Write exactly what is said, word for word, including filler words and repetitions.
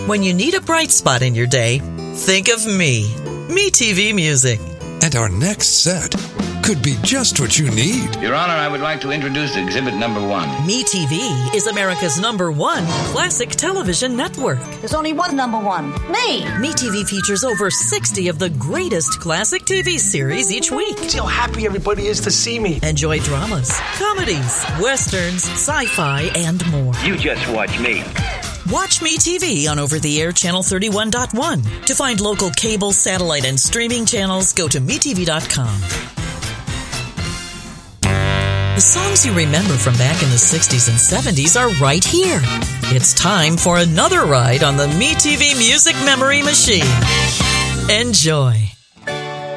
When you need a bright spot in your day, think of me. MeTV Music. And our next set could be just what you need. Your Honor, I would like to introduce exhibit number one. MeTV is America's number one classic television network. There's only one number one, me. MeTV features over sixty of the greatest classic T V series each week. See how happy everybody is to see me. Enjoy dramas, comedies, westerns, sci-fi, and more. You just watch me. Watch MeTV on over-the-air Channel thirty-one point one. To find local cable, satellite, and streaming channels, go to me T V dot com. The songs you remember from back in the sixties and seventies are right here. It's time for another ride on the MeTV Music Memory Machine. Enjoy.